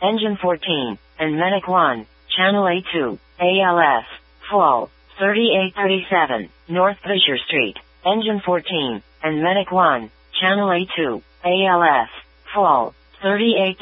Engine 14, and Medic 1, Channel A2, ALS, full, 3837, North Fisher Street, Engine 14, and Medic 1, Channel A2, ALS, full, 38